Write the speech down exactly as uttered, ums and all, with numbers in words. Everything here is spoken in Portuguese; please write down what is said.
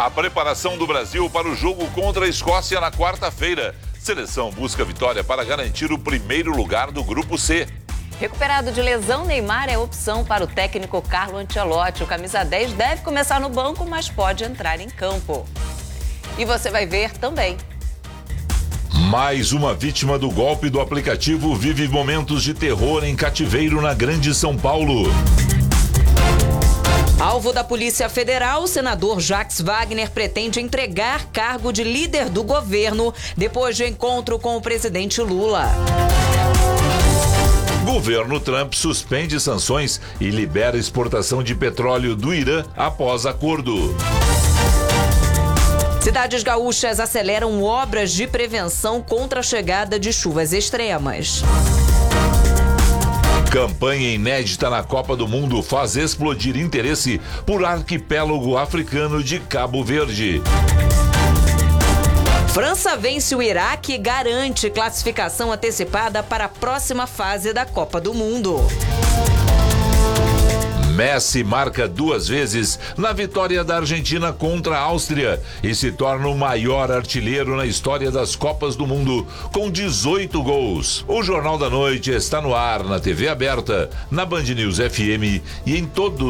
A preparação do Brasil para o jogo contra a Escócia na quarta-feira. Seleção busca vitória para garantir o primeiro lugar do Grupo C. Recuperado de lesão, Neymar é opção para o técnico Carlo Ancelotti. O camisa dez deve começar no banco, mas pode entrar em campo. E você vai ver também. Mais uma vítima do golpe do aplicativo vive momentos de terror em cativeiro na Grande São Paulo. Alvo da Polícia Federal, o senador Jacques Wagner pretende entregar cargo de líder do governo depois de encontro com o presidente Lula. Governo Trump suspende sanções e libera exportação de petróleo do Irã após acordo. Cidades gaúchas aceleram obras de prevenção contra a chegada de chuvas extremas. Campanha inédita na Copa do Mundo faz explodir interesse por arquipélago africano de Cabo Verde. França vence o Iraque e garante classificação antecipada para a próxima fase da Copa do Mundo. Messi marca duas vezes na vitória da Argentina contra a Áustria e se torna o maior artilheiro na história das Copas do Mundo, com dezoito gols. O Jornal da Noite está no ar na T V aberta, na Band News F M e em todos